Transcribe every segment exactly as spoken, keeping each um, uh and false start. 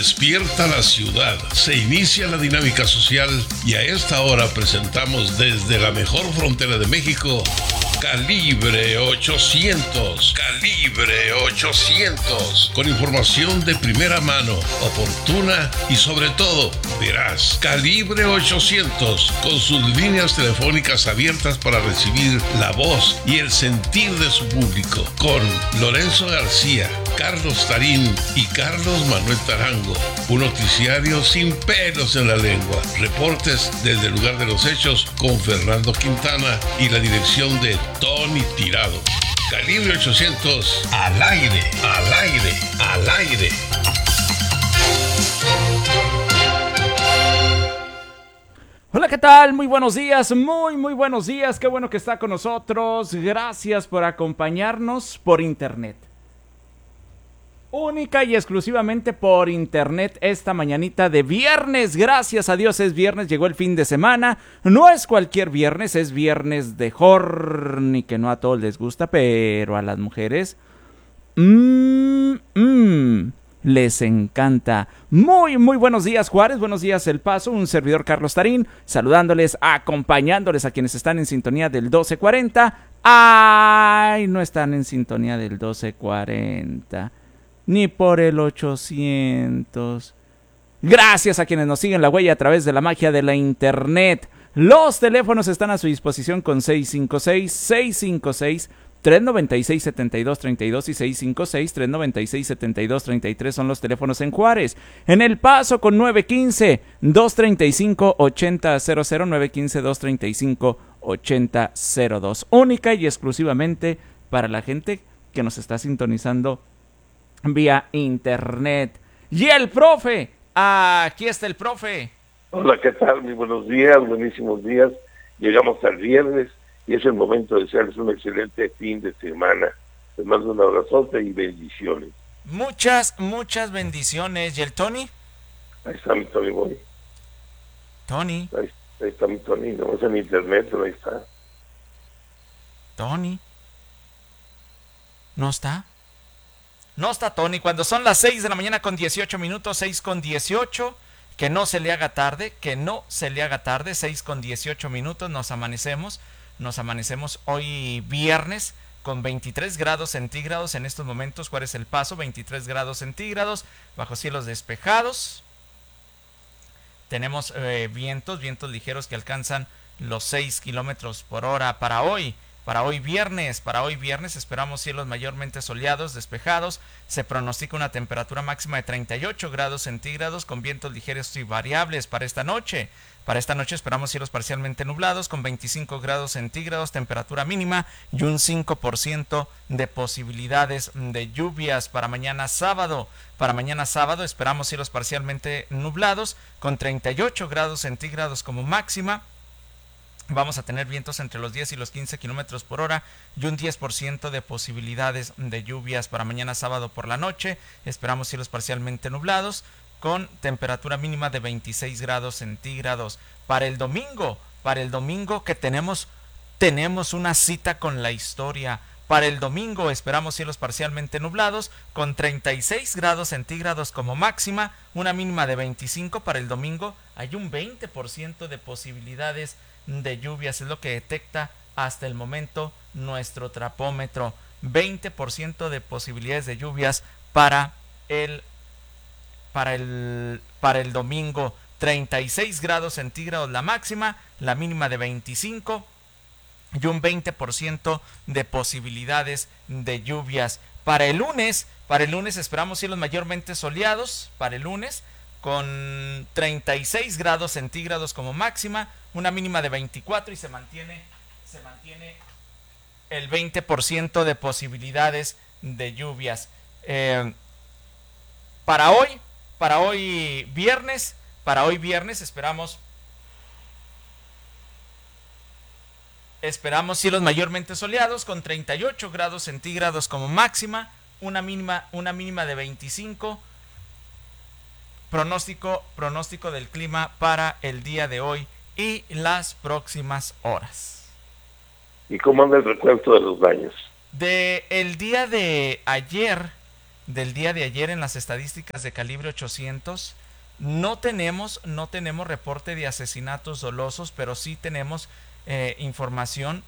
Despierta la ciudad. Se inicia la dinámica social y a esta hora presentamos desde la mejor frontera de México, Calibre ochocientos. Calibre ochocientos. Con información de primera mano, oportuna y sobre todo veraz. Calibre ochocientos. Con sus líneas telefónicas abiertas para recibir la voz y el sentir de su público. Con Lorenzo García, Carlos Tarín y Carlos Manuel Tarango. Un noticiario sin pelos en la lengua. Reportes desde el lugar de los hechos con Fernando Quintana y la dirección de Tony Tirado. Calibre ochocientos, al aire, al aire, al aire. Hola, ¿qué tal? Muy buenos días, muy, muy buenos días. Qué bueno que está con nosotros. Gracias por acompañarnos por internet. Única y exclusivamente por internet esta mañanita de viernes. Gracias a Dios es viernes, llegó el fin de semana. No es cualquier viernes, es viernes de horny, que no a todos les gusta, pero a las mujeres mmm, mmm, les encanta. Muy, muy buenos días, Juárez, buenos días, El Paso. Un servidor, Carlos Tarín, saludándoles, acompañándoles a quienes están en sintonía del doce cuarenta. Ay, no están en sintonía del doce cuarenta. Ni por el ochocientos. Gracias a quienes nos siguen la huella a través de la magia de la internet. Los teléfonos están a su disposición con seis cinco seis, seis cinco seis, tres nueve seis, siete dos tres dos y seis cinco seis, tres nueve seis, siete dos tres tres son los teléfonos en Juárez. En El Paso con nueve uno cinco, dos tres cinco, ocho cero cero cero, nueve uno cinco, dos tres cinco, ocho cero cero dos. Única y exclusivamente para la gente que nos está sintonizando vía internet. Y el profe, aquí está el profe. Hola, ¿qué tal? Muy buenos días, buenísimos días. Llegamos al viernes y es el momento de desearles un excelente fin de semana. Les mando un abrazote y bendiciones. Muchas, muchas bendiciones. ¿Y el Tony? Ahí está mi Tony Boy. Tony. Ahí, ahí está mi Tony, no es en internet, pero ahí está. Tony. ¿No está? No está Tony. Cuando son las seis de la mañana con dieciocho minutos, seis con dieciocho, que no se le haga tarde, que no se le haga tarde, seis con dieciocho minutos, nos amanecemos, nos amanecemos hoy viernes con veintitrés grados centígrados en estos momentos. ¿Cuál es El Paso? veintitrés grados centígrados, bajo cielos despejados. Tenemos eh, vientos, vientos ligeros que alcanzan los seis kilómetros por hora para hoy. Para hoy viernes, para hoy viernes esperamos cielos mayormente soleados, despejados. Se pronostica una temperatura máxima de treinta y ocho grados centígrados con vientos ligeros y variables para esta noche. Para esta noche esperamos cielos parcialmente nublados con veinticinco grados centígrados, temperatura mínima y un cinco por ciento de posibilidades de lluvias. Para mañana sábado, para mañana sábado esperamos cielos parcialmente nublados con treinta y ocho grados centígrados como máxima. Vamos a tener vientos entre los diez y los quince kilómetros por hora y un diez por ciento de posibilidades de lluvias para mañana sábado por la noche. Esperamos cielos parcialmente nublados con temperatura mínima de veintiséis grados centígrados. Para el domingo, para el domingo que tenemos, tenemos una cita con la historia. Para el domingo esperamos cielos parcialmente nublados con treinta y seis grados centígrados como máxima, una mínima de veinticinco. Para el domingo hay un veinte por ciento de posibilidades de lluvias, es lo que detecta hasta el momento nuestro trapómetro. Veinte por ciento de posibilidades de lluvias para el para el para el domingo. Treinta y seis grados centígrados la máxima, la mínima de veinticinco y un veinte por ciento de posibilidades de lluvias. Para el lunes, para el lunes esperamos cielos mayormente soleados para el lunes con treinta y seis grados centígrados como máxima, una mínima de veinticuatro y se mantiene, se mantiene el veinte por ciento de posibilidades de lluvias. Eh, para hoy, para hoy viernes, para hoy viernes esperamos, esperamos cielos mayormente soleados con treinta y ocho grados centígrados como máxima, una mínima, una mínima de veinticinco. Pronóstico, pronóstico del clima para el día de hoy y las próximas horas. ¿Y cómo anda el recuento de los daños? De el día de ayer, del día de ayer en las estadísticas de Calibre ochocientos. No tenemos, no tenemos reporte de asesinatos dolosos, pero sí tenemos eh, información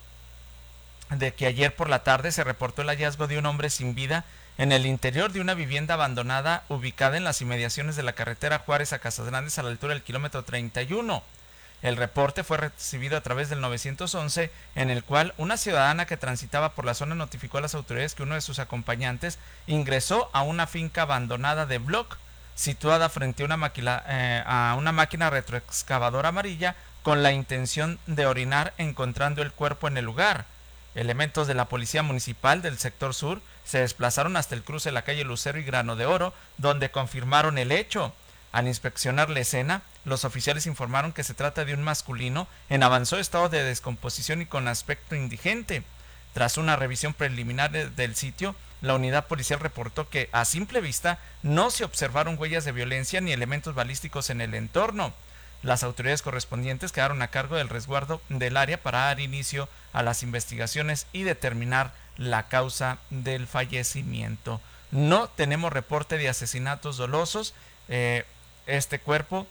de que ayer por la tarde se reportó el hallazgo de un hombre sin vida en el interior de una vivienda abandonada ubicada en las inmediaciones de la carretera Juárez a Casas Grandes a la altura del kilómetro treinta y uno. El reporte fue recibido a través del nueve once, en el cual una ciudadana que transitaba por la zona notificó a las autoridades que uno de sus acompañantes ingresó a una finca abandonada de bloc situada frente a una, máquina, eh, a una máquina retroexcavadora amarilla con la intención de orinar, encontrando el cuerpo en el lugar. Elementos de la Policía Municipal del sector sur se desplazaron hasta el cruce de la calle Lucero y Grano de Oro, donde confirmaron el hecho. Al inspeccionar la escena, los oficiales informaron que se trata de un masculino en avanzado estado de descomposición y con aspecto indigente. Tras una revisión preliminar del sitio, la unidad policial reportó que a simple vista no se observaron huellas de violencia ni elementos balísticos en el entorno. Las autoridades correspondientes quedaron a cargo del resguardo del área para dar inicio a las investigaciones y determinar la causa del fallecimiento. No tenemos reporte de asesinatos dolosos. Eh, este cuerpo,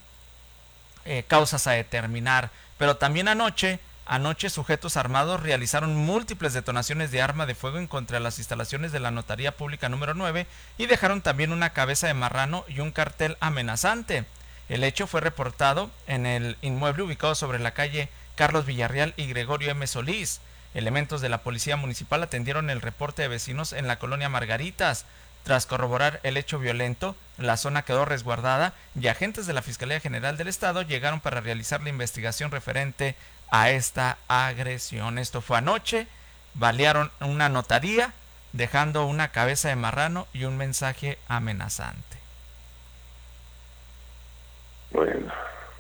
eh, causas a determinar. Pero también anoche, anoche sujetos armados realizaron múltiples detonaciones de arma de fuego en contra de las instalaciones de la Notaría Pública número nueve y dejaron también una cabeza de marrano y un cartel amenazante. El hecho fue reportado en el inmueble ubicado sobre la calle Carlos Villarreal y Gregorio M. Solís. Elementos de la Policía Municipal atendieron el reporte de vecinos en la colonia Margaritas. Tras corroborar el hecho violento, la zona quedó resguardada y agentes de la Fiscalía General del Estado llegaron para realizar la investigación referente a esta agresión. Esto fue anoche, balearon una notaría, dejando una cabeza de marrano y un mensaje amenazante. Bueno.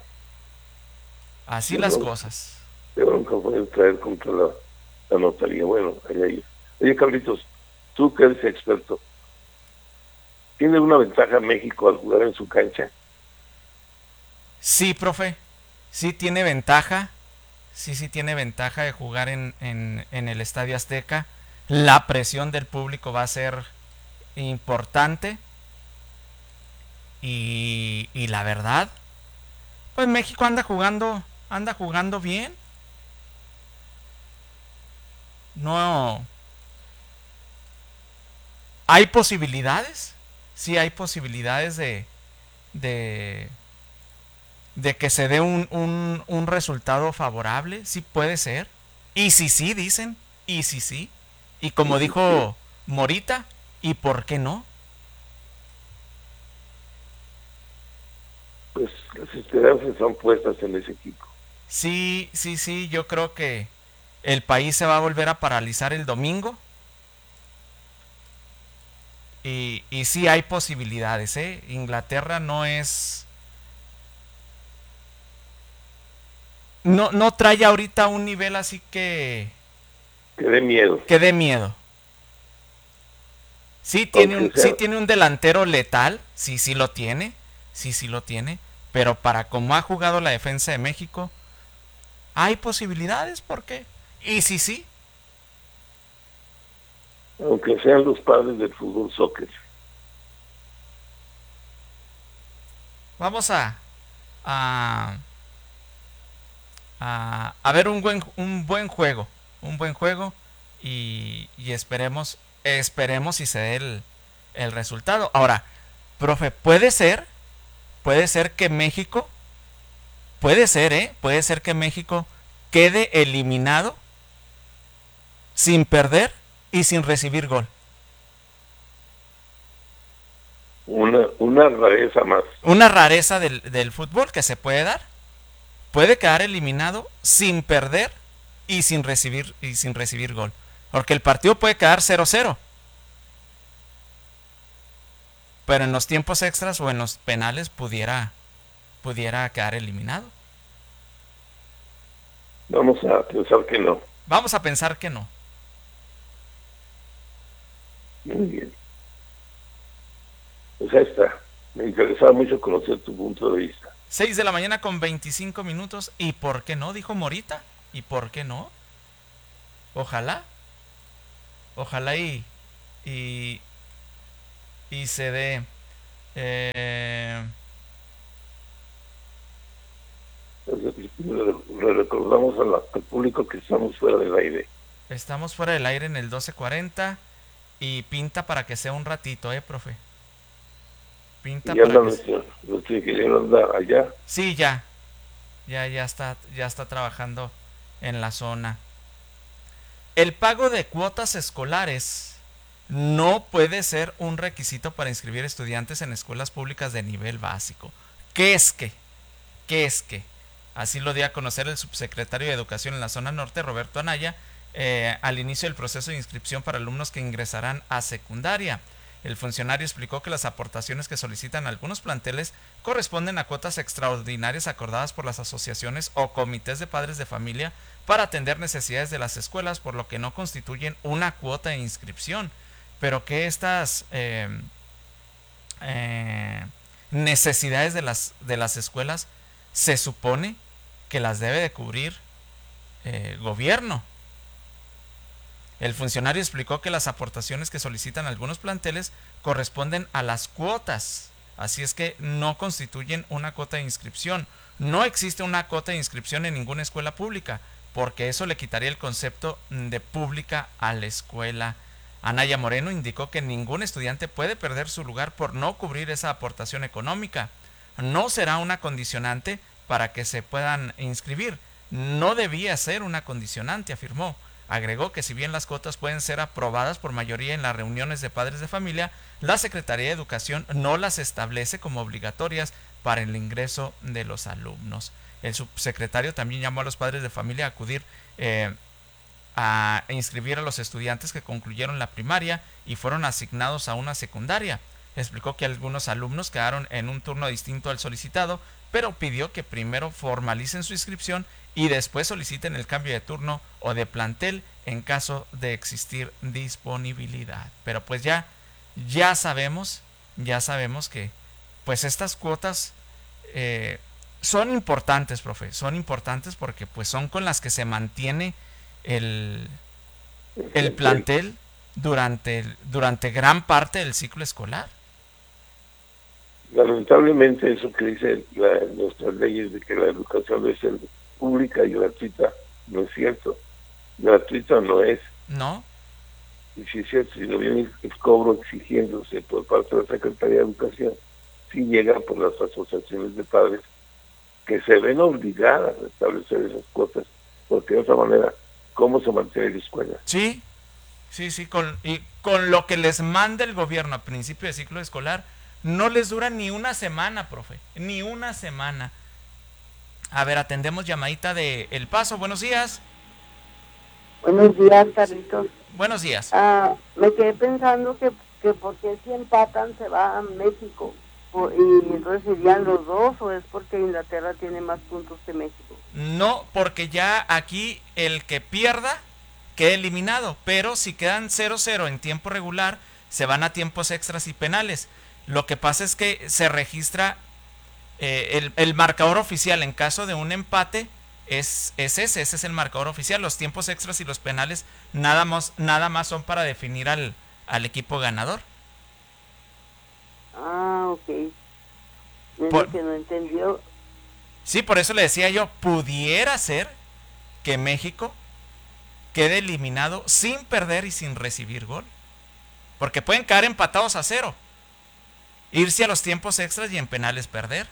Así Yo las no, cosas. Yo nunca voy a traer contra la, la notaría. Bueno, allá ahí. Oye, Carlitos, tú que eres experto, ¿tiene una ventaja México al jugar en su cancha? Sí, profe, sí tiene ventaja, sí, sí tiene ventaja de jugar en, en, en el Estadio Azteca. La presión del público va a ser importante y, y la verdad, pues México anda jugando, anda jugando bien. No, hay posibilidades. Sí hay posibilidades de, de, de que se dé un, un, un resultado favorable, sí puede ser. Y si sí, dicen, y si sí. Y como dijo Morita, ¿y por qué no? Pues las esperanzas son puestas en ese equipo. Sí, sí, sí, yo creo que el país se va a volver a paralizar el domingo. Y, y sí hay posibilidades, ¿eh? Inglaterra no es... No, no trae ahorita un nivel así que... Que dé miedo. Que dé miedo. Sí tiene, un, sea... sí tiene un delantero letal, sí, sí lo tiene, sí, sí lo tiene. Pero para como ha jugado la defensa de México, hay posibilidades, ¿por qué? Y sí, sí. Aunque sean los padres del fútbol soccer. Vamos a a, a, a ver un buen un buen juego, un buen juego y, y esperemos esperemos si se dé el, el resultado. Ahora, profe, puede ser puede ser que México puede ser, ¿eh? Puede ser que México quede eliminado sin perder y sin recibir gol. Una, una rareza más. Una rareza del, del fútbol que se puede dar. Puede quedar eliminado sin perder y sin recibir, y sin recibir gol. Porque el partido puede quedar cero cero. Pero en los tiempos extras o en los penales pudiera, pudiera quedar eliminado. Vamos a pensar que no. Vamos a pensar que no. Muy bien. Pues ahí está. Me interesaba mucho conocer tu punto de vista. seis de la mañana con veinticinco minutos. ¿Y por qué no? Dijo Morita. ¿Y por qué no? Ojalá. Ojalá y, y, I C D. Eh, Le recordamos a la- al público que estamos fuera del aire. estamos fuera del aire en el doce cuarenta y pinta para que sea un ratito, ¿eh, profe? Pinta Y ya para anda que... nuestro, nuestro ingeniero anda allá. Sí, ya. Ya, ya está, ya está trabajando en la zona. El pago de cuotas escolares no puede ser un requisito para inscribir estudiantes en escuelas públicas de nivel básico. ¿Qué es que? ¿Qué es que? Así lo dio a conocer el subsecretario de Educación en la zona norte, Roberto Anaya, eh, al inicio del proceso de inscripción para alumnos que ingresarán a secundaria. El funcionario explicó que las aportaciones que solicitan algunos planteles corresponden a cuotas extraordinarias acordadas por las asociaciones o comités de padres de familia para atender necesidades de las escuelas, por lo que no constituyen una cuota de inscripción, pero que estas eh, eh, necesidades de las, de las escuelas se supone que las debe de cubrir eh, gobierno. El funcionario explicó que las aportaciones que solicitan algunos planteles corresponden a las cuotas, así es que no constituyen una cuota de inscripción. No existe una cuota de inscripción en ninguna escuela pública, porque eso le quitaría el concepto de pública a la escuela. Anaya Moreno indicó que ningún estudiante puede perder su lugar por no cubrir esa aportación económica. No será una condicionante para que se puedan inscribir. No debía ser una condicionante, afirmó. Agregó que si bien las cuotas pueden ser aprobadas por mayoría en las reuniones de padres de familia, la Secretaría de Educación no las establece como obligatorias para el ingreso de los alumnos. El subsecretario también llamó a los padres de familia a acudir eh, a inscribir a los estudiantes que concluyeron la primaria y fueron asignados a una secundaria. Explicó que algunos alumnos quedaron en un turno distinto al solicitado, pero pidió que primero formalicen su inscripción y después soliciten el cambio de turno o de plantel en caso de existir disponibilidad. Pero pues ya, ya sabemos, ya sabemos que pues estas cuotas eh, son importantes, profe, son importantes porque pues son con las que se mantiene el, el plantel durante, durante gran parte del ciclo escolar. Lamentablemente eso que dice la, nuestras leyes de que la educación debe ser pública y gratuita, no es cierto. Gratuita no es. ¿No? Y si es cierto, si no viene el cobro exigiéndose por parte de la Secretaría de Educación, sí llega por las asociaciones de padres que se ven obligadas a establecer esas cuotas, porque de otra manera, ¿cómo se mantiene la escuela? Sí, sí, sí, con, y con lo que les manda el gobierno a principio de ciclo escolar, no les dura ni una semana, profe, ni una semana. A ver, atendemos llamadita de El Paso, buenos días. Buenos días, Carlitos. Buenos días. Ah, me quedé pensando que, que porque si empatan se va a México, o, y entonces serían los dos, o es porque Inglaterra tiene más puntos que México. No, porque ya aquí el que pierda queda eliminado, pero si quedan cero cero en tiempo regular, se van a tiempos extras y penales. Lo que pasa es que se registra eh, el, el marcador oficial en caso de un empate. Es, es ese, ese es el marcador oficial. Los tiempos extras y los penales nada más, nada más son para definir al, al equipo ganador. Ah, ok. Es Por- lo que no entendió. Sí, por eso le decía yo, pudiera ser que México quede eliminado sin perder y sin recibir gol. Porque pueden quedar empatados a cero, irse a los tiempos extras y en penales perder.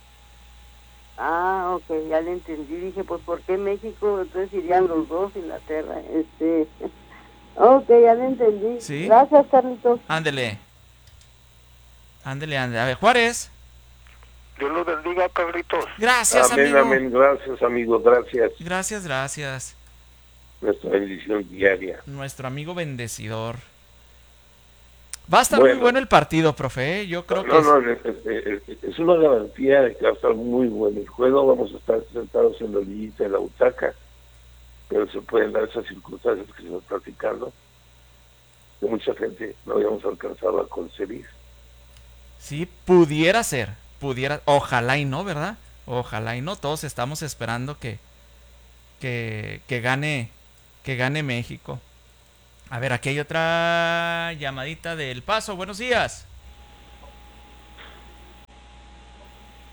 Ah, ok, ya le entendí. Dije, pues, ¿por qué México? Entonces irían los dos, Inglaterra. Este... ok, ya le entendí. Sí. Gracias, Carlitos. Ándele. Ándele, ándele. A ver, Juárez. Dios los bendiga, Carlitos. Gracias, Amén, amigo. amén, gracias amigo, gracias. Gracias, gracias. Nuestra bendición diaria. Nuestro amigo bendecidor. Va a estar Bueno. muy bueno el partido, profe. ¿eh? Yo creo No, que no, es- es, es- es- es una garantía de que va a estar muy bueno el juego. Vamos a estar sentados en la orillita de la butaca, pero se pueden dar esas circunstancias que se están platicando, que mucha gente no habíamos alcanzado a concebir. sí, pudiera ser. Pudiera. Ojalá y no, ¿verdad? Ojalá y no. Todos estamos esperando que, que, que gane, que gane México. A ver, aquí hay otra llamadita del Paso. Buenos días.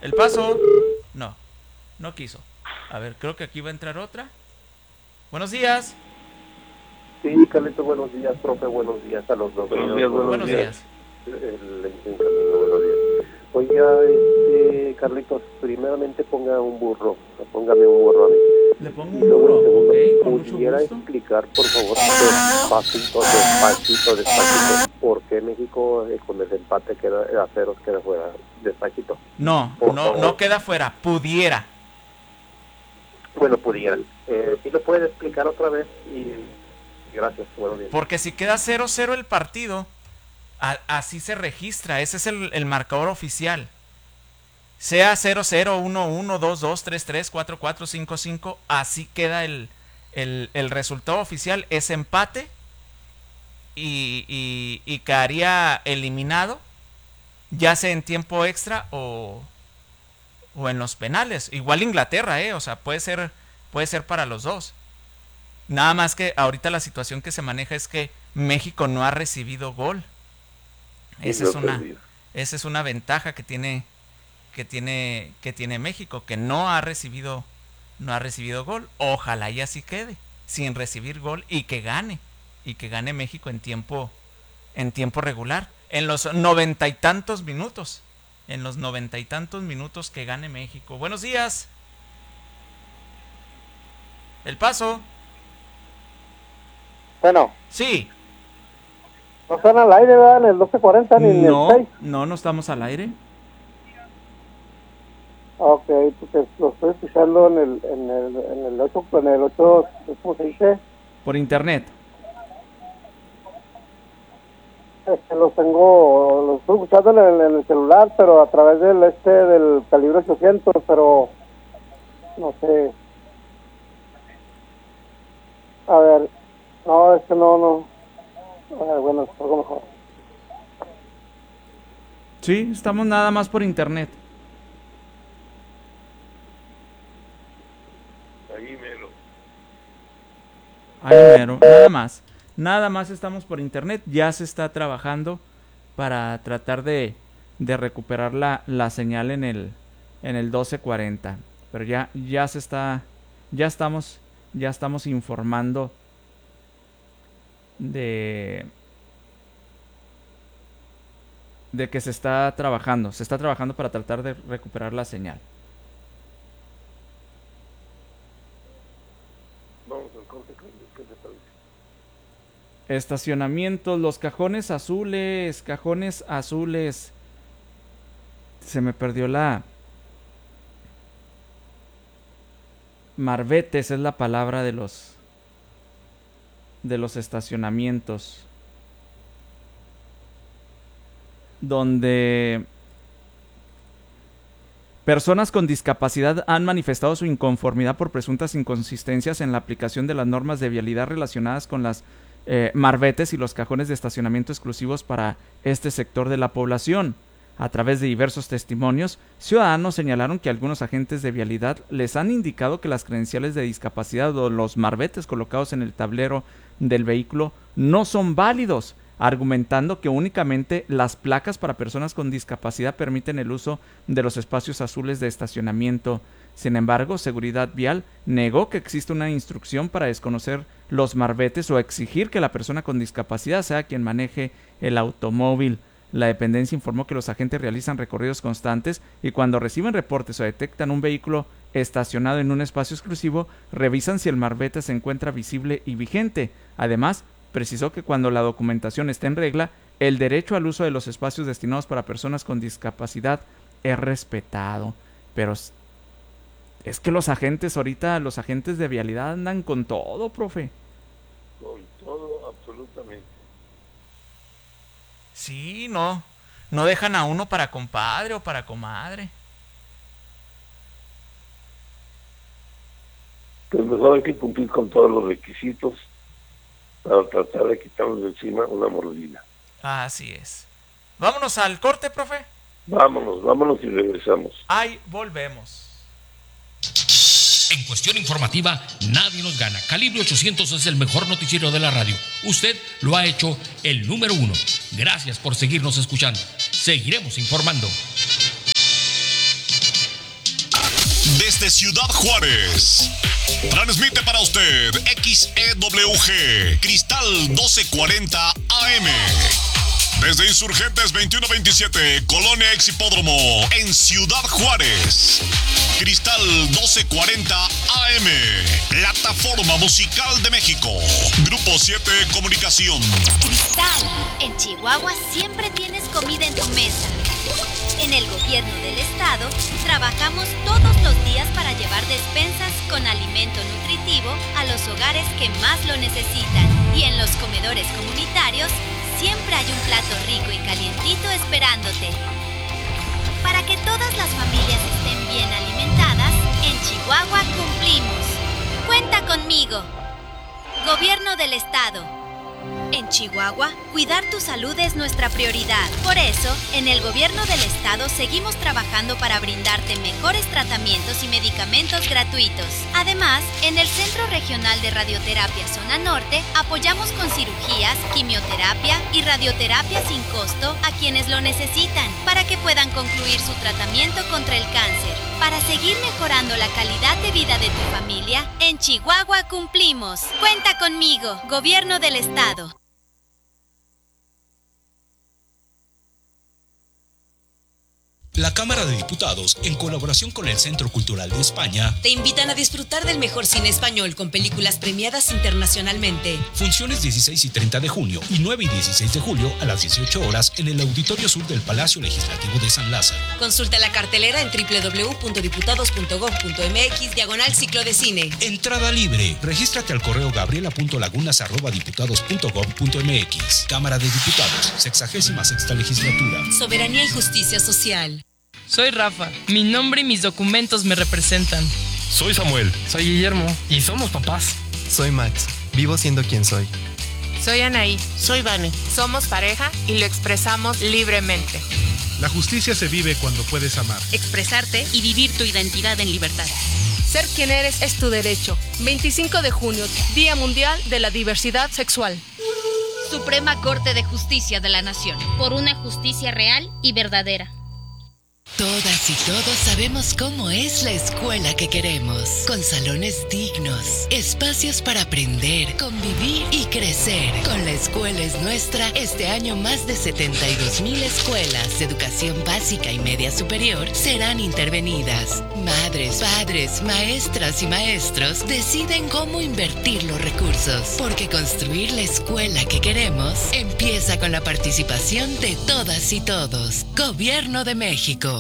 El Paso. No, no quiso. A ver, creo que aquí va a entrar otra. Buenos días. Sí, Carlito, buenos días, profe, buenos días a los dos. Buenos días, buenos, Buenos días. El, el, el camino, buenos días. Oiga, este, Carlitos, primeramente ponga un burro, póngame un burro a mí. Le pongo Y un luego, burro, en segundo, ok, con mucho ¿pudiera gusto. explicar, por favor, despacito, despacito, despacito, por qué México eh, con el empate queda a ceros queda fuera? Despacito. No, Por no, favor. no queda fuera. Pudiera. Bueno, pudiera. Eh, ¿sí lo puede explicar otra vez? Y gracias, buenos días. Porque si queda cero cero el partido, a, así se registra. Ese es el, el marcador oficial. Sea cero cero, uno uno, dos dos, tres tres, cuatro cuatro, cinco cinco, así queda el, el, el resultado oficial. Es empate y, y, y quedaría eliminado, ya sea en tiempo extra o, o en los penales. Igual Inglaterra, ¿eh? O sea, puede ser, puede ser para los dos. Nada más que ahorita la situación que se maneja es que México no ha recibido gol. Esa es una, esa es una ventaja que tiene, que tiene, que tiene México, que no ha recibido, no ha recibido gol. Ojalá y así quede, sin recibir gol y que gane, y que gane México en tiempo, en tiempo regular, en los noventa y tantos minutos, en los noventa y tantos minutos que gane México. Buenos días. El Paso. Bueno, Sí. no están al aire, ¿verdad? En el doce cuarenta ni en el No, seis. no, no estamos al aire. Ok, porque lo estoy escuchando en el, en el, en el ocho, en el ocho, ¿cómo se dice? Por internet. Este, los tengo, los estoy escuchando en el, en el celular, pero a través del este, del calibre ochocientos, pero no sé. A ver, no, es que no, no. A ver, bueno, es algo mejor. Sí, estamos nada más por internet. Ahí mero. Ahí mero, nada más. Nada más estamos por internet. Ya se está trabajando para tratar de, de recuperar la, la señal en el, en el doce cuarenta. Pero ya, ya se está, ya estamos, ya estamos informando de, de que se está trabajando. Se está trabajando para tratar de recuperar la señal. Vamos al corte, ¿qué te parece? Estacionamientos, los cajones azules, cajones azules. Se me perdió la... Marbetes es la palabra de los... de los estacionamientos. Donde... personas con discapacidad han manifestado su inconformidad por presuntas inconsistencias en la aplicación de las normas de vialidad relacionadas con las eh, marbetes y los cajones de estacionamiento exclusivos para este sector de la población. A través de diversos testimonios, ciudadanos señalaron que algunos agentes de vialidad les han indicado que las credenciales de discapacidad o los marbetes colocados en el tablero del vehículo no son válidos, argumentando que únicamente las placas para personas con discapacidad permiten el uso de los espacios azules de estacionamiento. Sin embargo, Seguridad Vial negó que existe una instrucción para desconocer los marbetes o exigir que la persona con discapacidad sea quien maneje el automóvil. La dependencia informó que los agentes realizan recorridos constantes y cuando reciben reportes o detectan un vehículo estacionado en un espacio exclusivo, revisan si el marbete se encuentra visible y vigente. Además, precisó que cuando la documentación está en regla, el derecho al uso de los espacios destinados para personas con discapacidad es respetado. Pero es que los agentes ahorita, los agentes de vialidad andan con todo, profe. Con todo, absolutamente. Sí, no, no dejan a uno para compadre o para comadre. Pues mejor hay que cumplir con todos los requisitos para tratar de quitarnos de encima una mordida. Así es. Vámonos al corte, profe. Vámonos, vámonos y regresamos. Ahí volvemos. En cuestión informativa, nadie nos gana. Calibre ochocientos es el mejor noticiero de la radio. Usted lo ha hecho el número uno. Gracias por seguirnos escuchando. Seguiremos informando. desde Ciudad Juárez. Transmite para usted X E W G, Cristal doce cuarenta A M. Desde Insurgentes veintiuno veintisiete, Colonia Ex Hipódromo, en Ciudad Juárez. Cristal doce cuarenta A M, Plataforma Musical de México. Grupo siete Comunicación. Cristal, en Chihuahua siempre tienes comida en tu mesa. En el gobierno del estado, trabajamos todos los días para llevar despensas con alimento nutritivo a los hogares que más lo necesitan. Y en los comedores comunitarios, siempre hay un plato rico y calientito esperándote. Para que todas las familias estén bien alimentadas, en Chihuahua cumplimos. Cuenta conmigo. Gobierno del Estado. En Chihuahua, cuidar tu salud es nuestra prioridad. Por eso, en el Gobierno del Estado seguimos trabajando para brindarte mejores tratamientos y medicamentos gratuitos. Además, en el Centro Regional de Radioterapia Zona Norte, apoyamos con cirugías, quimioterapia y radioterapia sin costo a quienes lo necesitan, para que puedan concluir su tratamiento contra el cáncer. Para seguir mejorando la calidad de vida de tu familia, en Chihuahua cumplimos. Cuenta conmigo, Gobierno del Estado. La Cámara de Diputados, en colaboración con el Centro Cultural de España, te invitan a disfrutar del mejor cine español con películas premiadas internacionalmente. Funciones dieciséis y treinta de junio y nueve y dieciséis de julio a las dieciocho horas en el Auditorio Sur del Palacio Legislativo de San Lázaro. Consulta la cartelera en doble u doble u doble u punto diputados punto gob punto m x diagonal ciclo de cine. Entrada libre. Regístrate al correo gabriela punto lagunas arroba diputados punto gob punto m x. Cámara de Diputados, sexagésima sexta legislatura. Soberanía y justicia social. Soy Rafa, mi nombre y mis documentos me representan. Soy Samuel. Soy Guillermo y somos papás. Soy Max, vivo siendo quien soy. Soy Anaí. Soy Vane. Somos pareja y lo expresamos libremente. La justicia se vive cuando puedes amar, expresarte y vivir tu identidad en libertad. Ser quien eres es tu derecho. veinticinco de junio, Día Mundial de la Diversidad Sexual. Suprema Corte de Justicia de la Nación. Por una justicia real y verdadera. Todas y todos sabemos cómo es la escuela que queremos, con salones dignos, espacios para aprender, convivir y crecer. Con La Escuela es Nuestra, este año más de setenta y dos mil escuelas de educación básica y media superior serán intervenidas. Madres, padres, maestras y maestros deciden cómo invertir los recursos, porque construir la escuela que queremos empieza con la participación de todas y todos. Gobierno de México.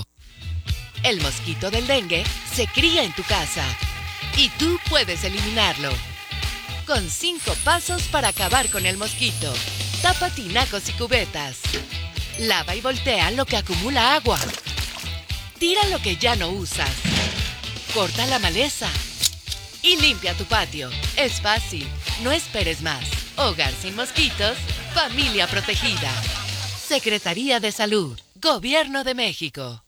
El mosquito del dengue se cría en tu casa y tú puedes eliminarlo. Con cinco pasos para acabar con el mosquito. Tapa tinacos y cubetas. Lava y voltea lo que acumula agua. Tira lo que ya no usas. Corta la maleza. Y limpia tu patio. Es fácil. No esperes más. Hogar sin mosquitos. Familia protegida. Secretaría de Salud. Gobierno de México.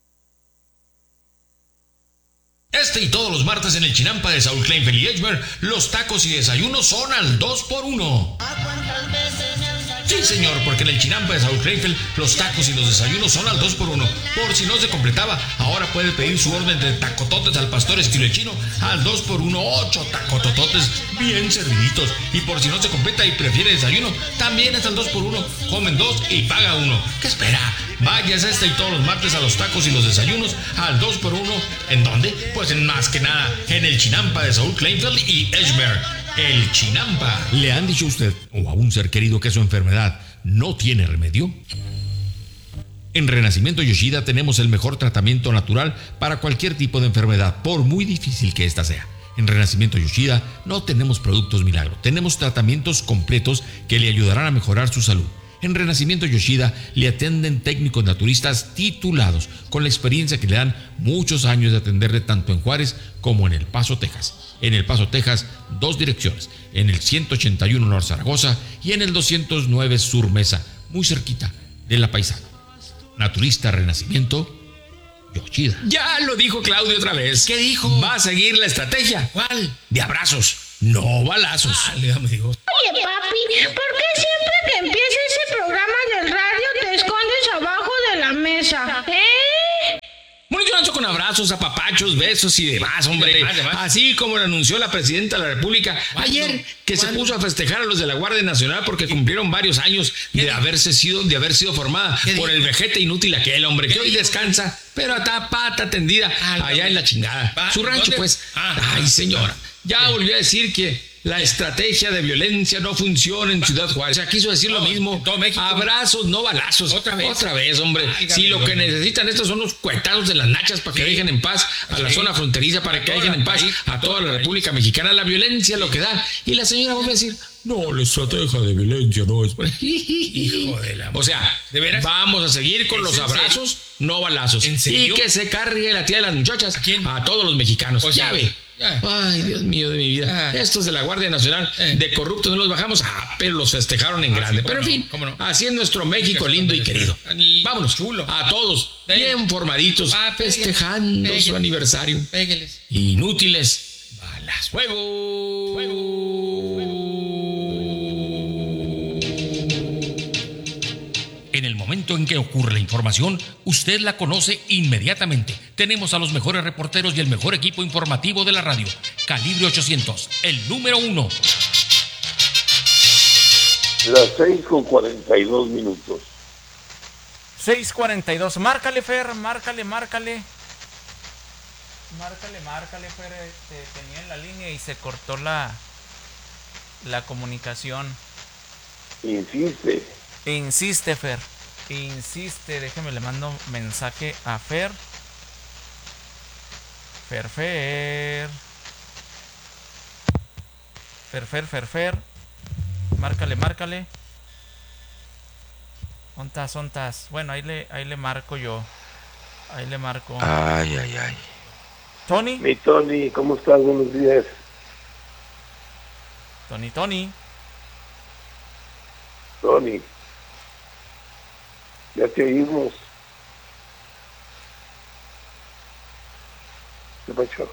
Este y todos los martes en el Chinampa de Saúl Kleinfeld y Edgemer, los tacos y desayunos son al dos por uno. Sí, señor, porque en el Chinampa de Saúl Kleinfeld, los tacos y los desayunos son al dos por uno. Por si no se completaba, ahora puede pedir su orden de tacototes al pastor estilo chino al dos por uno, ocho tacotototes bien serviditos. Y por si no se completa y prefiere desayuno, también es al dos por uno. Comen dos y paga uno. ¿Qué espera? Váyase este y todos los martes a los tacos y los desayunos al dos por uno. ¿En dónde? Pues en más que nada en el Chinampa de Saúl Kleinfeld y Edgemer. El Chinampa. ¿Le han dicho a usted o a un ser querido que su enfermedad no tiene remedio? En Renacimiento Yoshida tenemos el mejor tratamiento natural para cualquier tipo de enfermedad, por muy difícil que ésta sea. En Renacimiento Yoshida no tenemos productos milagro, tenemos tratamientos completos que le ayudarán a mejorar su salud. En Renacimiento Yoshida le atienden técnicos naturistas titulados, con la experiencia que le dan muchos años de atenderle tanto en Juárez como en El Paso, Texas. En El Paso, Texas, dos direcciones, en el ciento ochenta y uno Norte Zaragoza y en el doscientos nueve Sur Mesa, muy cerquita de La Paisana. Naturista Renacimiento Yoshida. Ya lo dijo Claudio otra vez. ¿Qué dijo? Va a seguir la estrategia. ¿Cuál? De abrazos, no balazos. Ah, me dijo. Oye, papi, ¿por qué siempre que empieza ese programa del radio te escondes abajo de la mesa? ¿Eh? Munición avanzo con abrazos, apapachos, besos y demás, hombre. Demás, demás. Así como lo anunció la presidenta de la República ayer, que ¿Cuándo? se puso a festejar a los de la Guardia Nacional porque cumplieron varios años de haberse sido, de haber sido formada por el vejete inútil aquel, hombre, que hoy descansa, pero está pata tendida allá en la chingada. Su rancho, pues. Ay, señora, ya volvió a decir que la estrategia de violencia no funciona en Ciudad Juárez. O sea, quiso decir lo mismo. Abrazos, no balazos. Otra vez. Otra vez, hombre. Si lo que necesitan estos son los cuetados de las nachas para que dejen en paz a la zona fronteriza, para que dejen en paz a toda la República Mexicana. La violencia lo que da. Y la señora vuelve a decir, no, la estrategia de violencia no es... Hijo de la... O sea, ¿de veras? Vamos a seguir con los abrazos, no balazos. ¿En serio? Y que se cargue la tía de las muchachas. ¿A quién? A todos los mexicanos. Pues ya ve. Ay, Dios mío de mi vida. Ah. Estos de la Guardia Nacional, eh. de corruptos no los bajamos, ah, pero los festejaron en ah, grande. Sí, pero en no, fin, no? así es nuestro México lindo y querido. Vámonos, chulo. A todos, Pégale. bien formaditos, ah, festejando Pégale. su aniversario. Pégueles. Inútiles. Balas. ¡Fuego! ¡Fuego! En el momento en que ocurre la información, usted la conoce inmediatamente. Tenemos a los mejores reporteros y el mejor equipo informativo de la radio. Calibre ochocientos, el número uno. Las seis con cuarenta y dos minutos. seis cuarenta y dos. Márcale, Fer, márcale, márcale. Márcale, márcale, Fer. Te tenía en la línea y se cortó la, la comunicación. Insiste. Insiste, Fer. Insiste. Déjeme, le mando mensaje a Fer. Fer, Fer. Fer, Fer, Fer, Fer. Márcale, márcale. Ontas, ontas. Bueno, ahí le, ahí le marco yo. Ahí le marco. Ay, ay, ay. ¿Tony? Mi Tony, ¿cómo estás? Buenos días. Tony, Tony. Tony. Ya te oímos. ¿Qué pasó?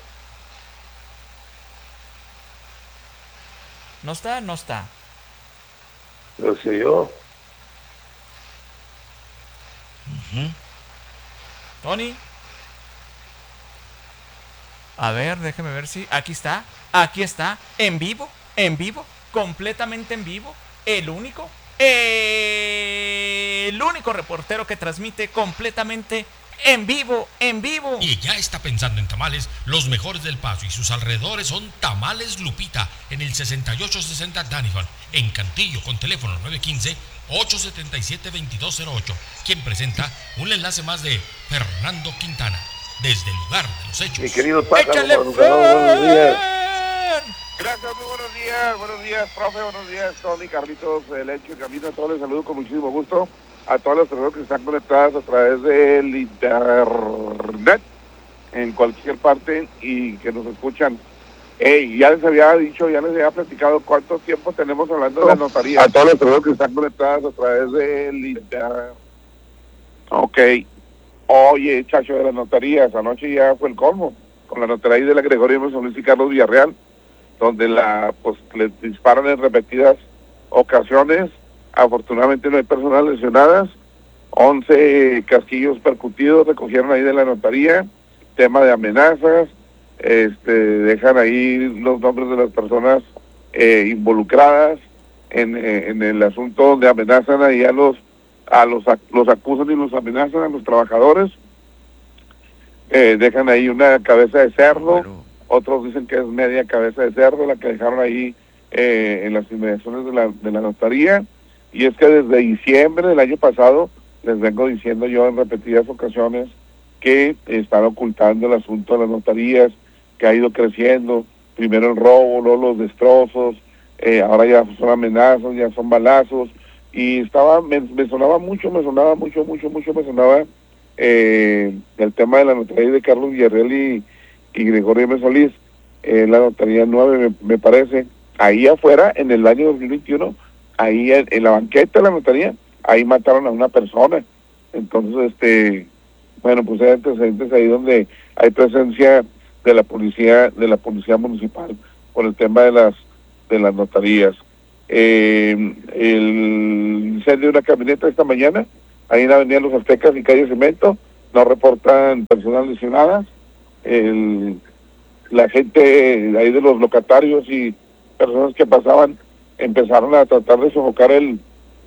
¿No está? No está. Lo sé yo. Uh-huh. Tony. A ver, déjeme ver si... Aquí está. Aquí está. En vivo. En vivo. Completamente en vivo. El único... El único reportero que transmite completamente en vivo, en vivo. Y ya está pensando en tamales, los mejores del Paso y sus alrededores son Tamales Lupita, en el sesenta y ocho sesenta Daniford, en Cantillo, con teléfono nueve uno cinco, ocho siete siete, dos dos cero ocho, quien presenta un enlace más de Fernando Quintana, desde el lugar de los hechos. Mi querido Pájaro, ¡échale, buenos días! Gracias, muy buenos días, buenos días, profe, buenos días, Tony, Carlitos, el hecho y camino, a todos les saludo con muchísimo gusto, a todas las personas que están conectadas a través del internet, en cualquier parte, y que nos escuchan. Hey, ya les había dicho, ya les había platicado cuánto tiempo tenemos hablando de la notaría. A todas las personas que están conectadas a través del internet. Ok. Oye, chacho, de las notarías, anoche ya fue el colmo, con la notaría de la Gregorio Mesonís y Carlos Villarreal, donde la pues le disparan en repetidas ocasiones. Afortunadamente no hay personas lesionadas, once casquillos percutidos recogieron ahí de la notaría, tema de amenazas, este dejan ahí los nombres de las personas eh, involucradas en, eh, en el asunto, donde amenazan ahí a los a los los acusan y los amenazan a los trabajadores, eh, dejan ahí una cabeza de cerdo, bueno. Otros dicen que es media cabeza de cerdo la que dejaron ahí eh, en las inmediaciones de la, de la notaría. Y es que desde diciembre del año pasado les vengo diciendo yo en repetidas ocasiones que están ocultando el asunto de las notarías, que ha ido creciendo, primero el robo, luego los destrozos, eh, ahora ya son amenazas, ya son balazos, y estaba, me, me sonaba mucho, me sonaba mucho, mucho, mucho, me sonaba eh, el tema de la notaría de Carlos Villarreal y y Gregorio M. Solís, eh, la notaría nueve me, me parece, ahí afuera en el año dos mil veintiuno, ahí en, en la banqueta de la notaría, ahí mataron a una persona. Entonces, este, bueno, pues hay antecedentes ahí donde hay presencia de la policía, de la policía municipal, por el tema de las de las notarías. Eh, el incendio de una camioneta esta mañana, ahí en la avenida Los Aztecas y calle Cemento, no reportan personas lesionadas. El, la gente de ahí de los locatarios y personas que pasaban empezaron a tratar de sofocar el,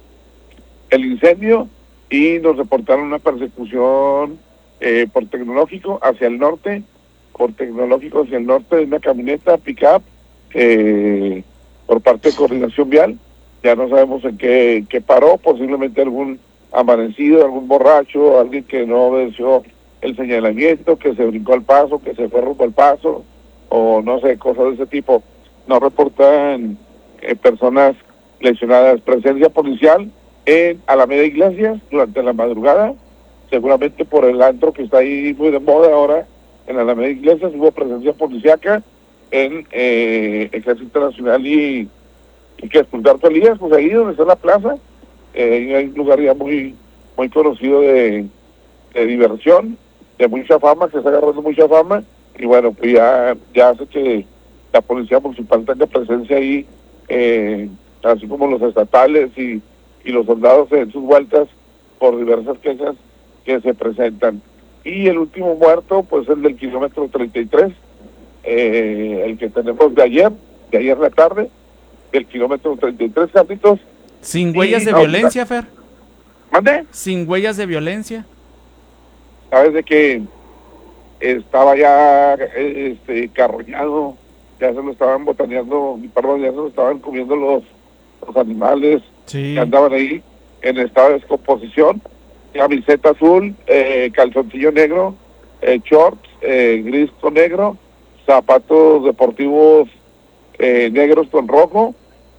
el incendio y nos reportaron una persecución eh, por tecnológico hacia el norte, por tecnológico hacia el norte de una camioneta pick-up eh, por parte de Coordinación Vial. Ya no sabemos en qué, qué paró, posiblemente algún amanecido, algún borracho, alguien que no obedeció el señalamiento, que se brincó al paso, que se fue rumbo al paso, o no sé, cosas de ese tipo. No reportan eh, personas lesionadas. Presencia policial en Alameda Iglesias durante la madrugada, seguramente por el antro que está ahí muy de moda ahora, en Alameda Iglesias hubo presencia policíaca en eh, Ejército Nacional y, y que expulsar Elías, pues ahí donde está la plaza, eh, hay un lugar ya muy, muy conocido de, de diversión, de mucha fama, que está agarrando mucha fama, y bueno, pues ya, ya hace que la policía municipal tenga presencia ahí, eh, así como los estatales y, y los soldados en sus vueltas por diversas quejas que se presentan. Y el último muerto, pues el del kilómetro treinta y tres, eh, el que tenemos de ayer, de ayer en la tarde, del kilómetro treinta y tres, Carlitos. Sin huellas y, de no, violencia, Fer. ¿Mande? Sin huellas de violencia. Sabes de que estaba ya este carroñado, ya se lo estaban botaneando, perdón, ya se lo estaban comiendo los, los animales sí. que andaban ahí en estado de descomposición. Camiseta azul, eh, calzoncillo negro, eh, shorts eh, gris con negro, zapatos deportivos eh, negros con rojo,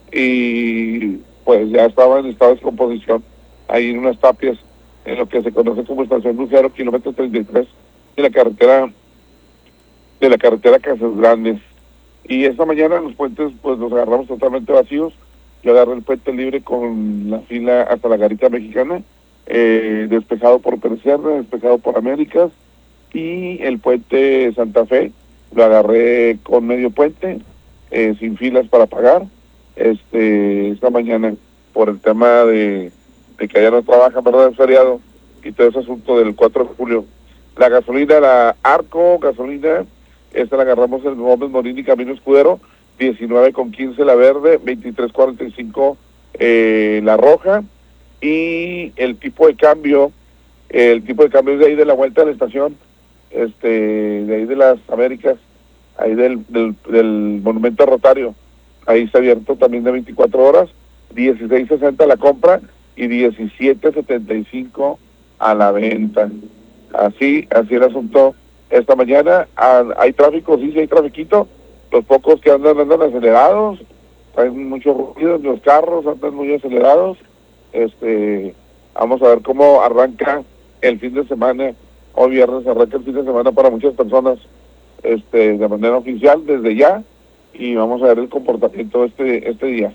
y pues ya estaba en estado de descomposición ahí en unas tapias en lo que se conoce como estación Lucero, kilómetro treinta y tres de la carretera de la carretera Casas Grandes. Y esta mañana los puentes pues los agarramos totalmente vacíos. Yo agarré el puente libre con la fila hasta la Garita Mexicana, eh, despejado por Percerra, despejado por Américas, y el puente Santa Fe lo agarré con medio puente, eh, sin filas para pagar, este esta mañana por el tema de, de que allá no trabajan, ¿verdad?, el feriado, y todo ese asunto del cuatro de julio. La gasolina, la Arco gasolina, esta la agarramos en Gómez Morín y Camino Escudero, diecinueve con quince la verde, veintitrés cuarenta y cinco eh, la roja, y el tipo de cambio, el tipo de cambio es de ahí de la vuelta de la estación, este, de ahí de las Américas, ahí del, del, del Monumento Rotario, ahí está abierto también de veinticuatro horas, dieciséis sesenta la compra y diecisiete setenta y cinco a la venta. Así, así el asunto esta mañana. Ah, hay tráfico, sí, sí hay trafiquito, los pocos que andan andan acelerados, hay mucho ruido en los carros, andan muy acelerados. Este, vamos a ver cómo arranca el fin de semana. Hoy viernes arranca el fin de semana para muchas personas, este, de manera oficial desde ya, y vamos a ver el comportamiento este este día.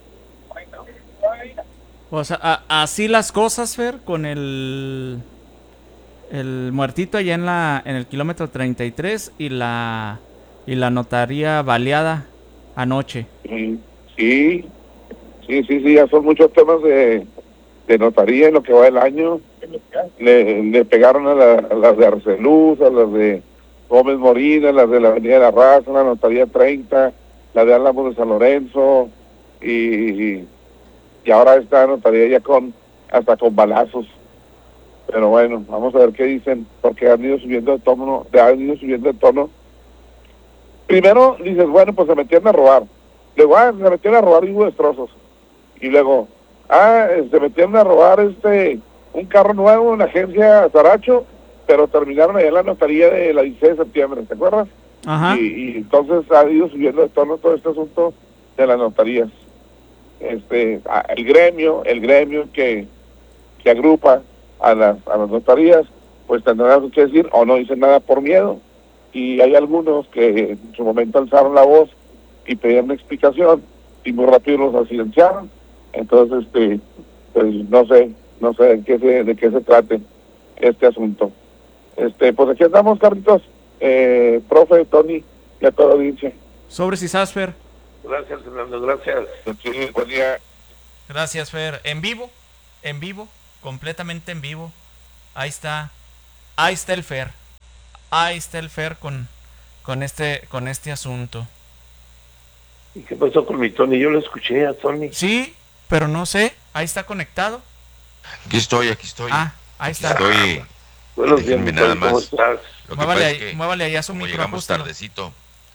O sea, a, así las cosas, Fer, con el el muertito allá en la en el kilómetro treinta y tres y la y la notaría baleada anoche. Sí, sí, sí, sí, sí, ya son muchos temas de, de notaría en lo que va el año. Le, le pegaron a, la, a las de Arceluz, a las de Gómez Morín, a las de la Avenida de la Raza, la notaría treinta, la de Álamos de San Lorenzo, y, y ahora esta notaría ya con hasta con balazos. Pero bueno, vamos a ver qué dicen, porque han ido subiendo de tono, han ido subiendo de tono. Primero dices, bueno, pues se metieron a robar. Luego, ah, se metieron a robar y hubo destrozos. Y luego, ah, se metieron a robar este un carro nuevo en la agencia Zaracho, pero terminaron allá en la notaría de la dieciséis de septiembre, ¿te acuerdas? Ajá. Y, y entonces ha ido subiendo de tono todo este asunto de las notarías. Este, el gremio, el gremio que, que agrupa a las, a las notarías, pues tendrán algo que decir o no dicen nada por miedo. Y hay algunos que en su momento alzaron la voz y pedían una explicación y muy rápido los silenciaron. Entonces, este, pues no sé, no sé de qué se, de qué se trate este asunto. Este, pues aquí andamos, Carlitos, eh, profe, Tony, y a toda la audiencia. Sobres y Sasfer. Gracias, Fernando, gracias. Sí, buen día. Gracias, Fer. En vivo, en vivo, completamente en vivo. Ahí está ahí está el Fer. Ahí está el Fer con, con, este, con este asunto. ¿Y qué pasó con mi Tony? Yo lo escuché a Tony. Sí, pero no sé. Ahí está conectado. Aquí estoy, aquí estoy. Ah, ahí está. Estoy. Buenos días, Déjenme nada ¿cómo más. estás? Lo que Muévale, pasa ahí, es que muévale ahí a su como micro. llegamos ajústalo. tardecito.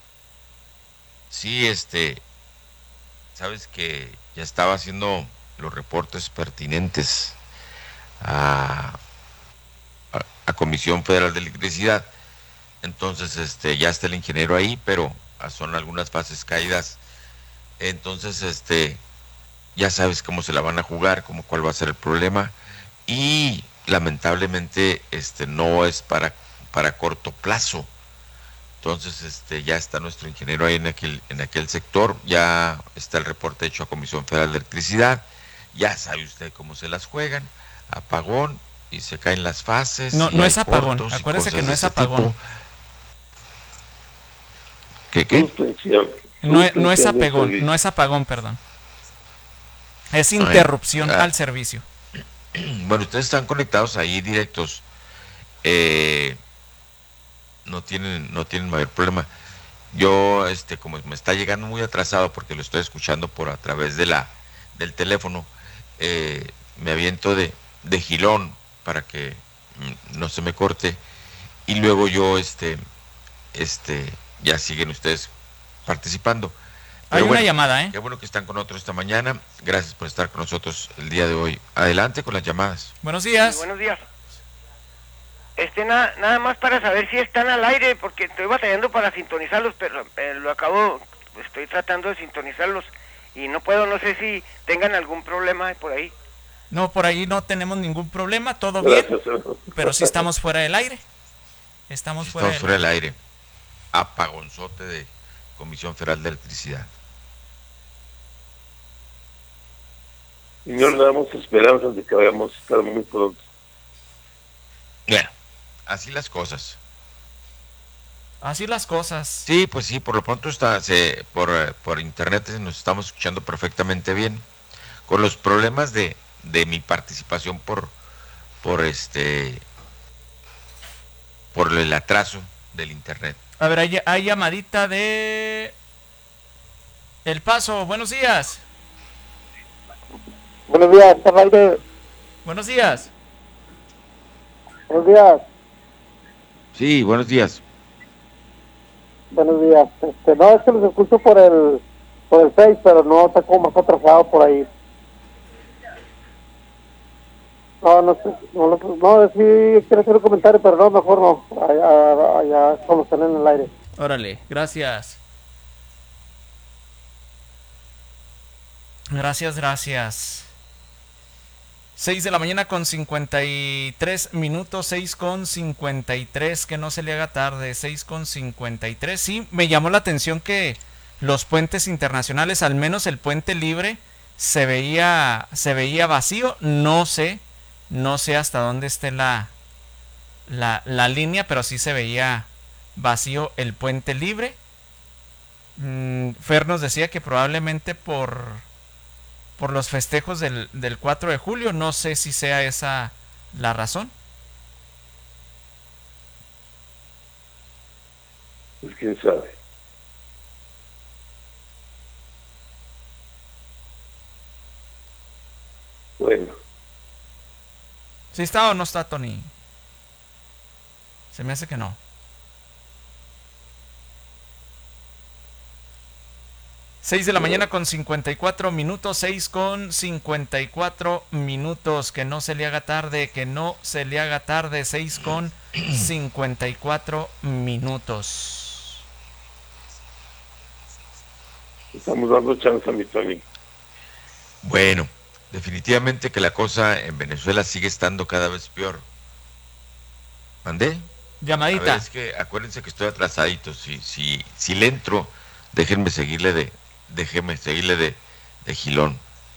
Sí, este, sabes que ya estaba haciendo los reportes pertinentes a, a, a Comisión Federal de Electricidad. Entonces, este, ya está el ingeniero ahí, pero son algunas fases caídas. Entonces, este, ya sabes cómo se la van a jugar, cómo cuál va a ser el problema. Y lamentablemente, este, no es para, para corto plazo. Entonces, este, ya está nuestro ingeniero ahí en aquel, en aquel sector, ya está el reporte hecho a Comisión Federal de Electricidad, ya sabe usted cómo se las juegan, apagón, y se caen las fases. No, no es apagón, acuérdese que no es apagón. ¿Qué, qué? No, no es apagón, no es apagón, perdón. Es interrupción ah, al servicio. Bueno, ustedes están conectados ahí directos. Eh... no tienen no tienen mayor problema. Yo, este, como me está llegando muy atrasado porque lo estoy escuchando por a través de la del teléfono, eh, me aviento de, de Gilón para que mm, no se me corte, y luego yo este este ya siguen ustedes participando. Pero Hay bueno, una llamada, ¿eh? Qué bueno que están con nosotros esta mañana. Gracias por estar con nosotros el día de hoy. Adelante con las llamadas. Buenos días. Sí, buenos días. Este, na, nada más para saber si están al aire, porque estoy batallando para sintonizarlos, pero eh, lo acabo, estoy tratando de sintonizarlos y no puedo, no sé si tengan algún problema por ahí. No, por ahí no tenemos ningún problema, todo bien, pero sí estamos fuera del aire. Estamos fuera, estamos fuera del aire. Apagonzote de Comisión Federal de Electricidad. Señor, le damos esperanzas de que vayamos a estar muy pronto. Bueno, así las cosas. Así las cosas. Sí, pues sí, por lo pronto está, se, por, por internet nos estamos escuchando perfectamente bien. Con los problemas de, de mi participación por, por este, por el atraso del internet. A ver, hay, hay llamadita de El Paso. Buenos días. Buenos días, está al aire. Buenos días. Buenos días. Sí, buenos días. Buenos días. Este, no, es que los escucho por el por el Face, pero no está como más atrasado por ahí. No, no sé, no, no, no, sí quiero hacer un comentario, pero no, mejor no. Allá, allá como están en el aire. Órale, gracias. Gracias, gracias. seis de la mañana con cincuenta y tres minutos, seis con cincuenta y tres, que no se le haga tarde, seis con cincuenta y tres. Sí, me llamó la atención que los puentes internacionales, al menos el puente libre, se veía, se veía vacío. No sé, no sé hasta dónde esté la, la, la línea, pero sí se veía vacío el puente libre. Mm, Fer nos decía que probablemente por... por los festejos del, del cuatro de julio, no sé si sea esa la razón. Pues quién sabe. Bueno. ¿Sí está o no está, Tony? Se me hace que no. seis de la mañana con cincuenta y cuatro minutos, seis con cincuenta y cuatro minutos, que no se le haga tarde, que no se le haga tarde, seis con cincuenta y cuatro minutos. Estamos dando chance a mi Tony. Bueno, definitivamente que la cosa en Venezuela sigue estando cada vez peor. ¿Mandé? Llamadita. A ver, es que acuérdense que estoy atrasadito, si, si, si le entro, déjenme seguirle de... Déjeme seguirle de, de Gilón.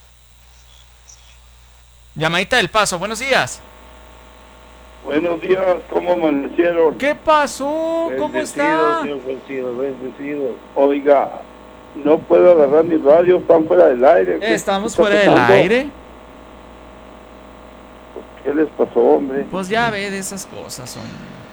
Llamadita del Paso, buenos días. Buenos días, ¿cómo amanecieron? ¿Qué pasó? ¿Cómo está? Señor Francino, bendecido. Oiga, no puedo agarrar mi radio, están fuera del aire. ¿Estamos fuera del aire? ¿Qué les pasó, hombre? Pues ya ve de esas cosas, hombre.